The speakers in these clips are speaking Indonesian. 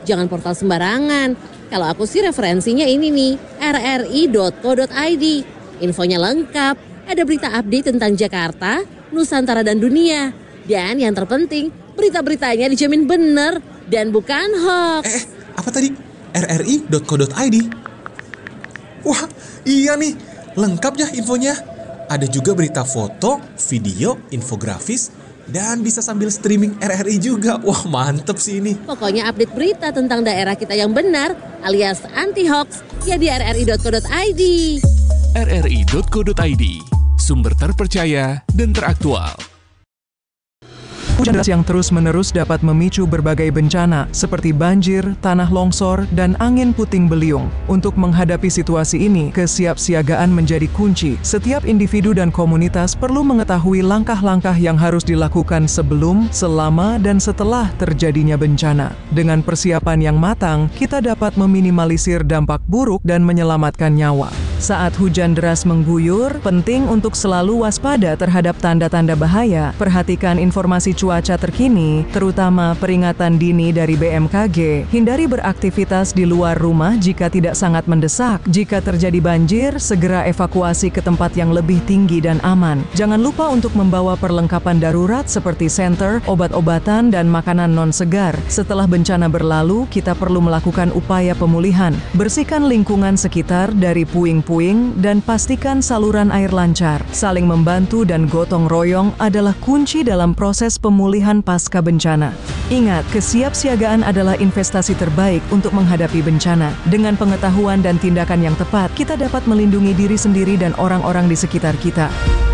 Jangan portal sembarangan. Kalau aku sih referensinya ini nih, rri.co.id. Infonya lengkap, ada berita update tentang Jakarta, Nusantara dan dunia. Dan yang terpenting, berita-beritanya dijamin benar dan bukan hoax. Apa tadi? rri.co.id? Wah, iya nih, lengkap ya infonya. Ada juga berita foto, video, infografis, dan bisa sambil streaming RRI juga. Wah, mantep sih ini. Pokoknya update berita tentang daerah kita yang benar alias anti-hoax ya di rri.co.id. rri.co.id, sumber terpercaya dan teraktual. Hujan deras yang terus-menerus dapat memicu berbagai bencana seperti banjir, tanah longsor, dan angin puting beliung. Untuk menghadapi situasi ini, kesiapsiagaan menjadi kunci. Setiap individu dan komunitas perlu mengetahui langkah-langkah yang harus dilakukan sebelum, selama, dan setelah terjadinya bencana. Dengan persiapan yang matang, kita dapat meminimalisir dampak buruk dan menyelamatkan nyawa. Saat hujan deras mengguyur, penting untuk selalu waspada terhadap tanda-tanda bahaya. Perhatikan informasi cuaca terkini, terutama peringatan dini dari BMKG. Hindari beraktivitas di luar rumah jika tidak sangat mendesak. Jika terjadi banjir, segera evakuasi ke tempat yang lebih tinggi dan aman. Jangan lupa untuk membawa perlengkapan darurat seperti senter, obat-obatan, dan makanan non-segar. Setelah bencana berlalu, kita perlu melakukan upaya pemulihan. Bersihkan lingkungan sekitar dari puing-puing dan pastikan saluran air lancar. Saling membantu dan gotong royong adalah kunci dalam proses pemulihan pasca bencana. Ingat, kesiapsiagaan adalah investasi terbaik untuk menghadapi bencana. Dengan pengetahuan dan tindakan yang tepat, kita dapat melindungi diri sendiri dan orang-orang di sekitar kita.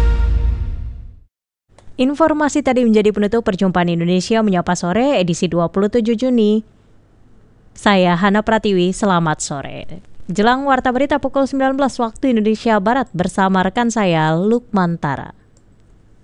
Informasi tadi menjadi penutup perjumpaan Indonesia Menyapa Sore edisi 27 Juni. Saya Hana Pratiwi, selamat sore. Jelang warta berita pukul 19 waktu Indonesia Barat bersama rekan saya Lukman Tara.